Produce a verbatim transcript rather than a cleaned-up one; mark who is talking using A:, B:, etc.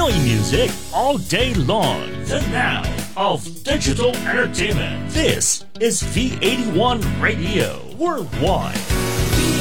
A: Joy music all day long. The now of digital entertainment. This is V eighty-one Radio Worldwide.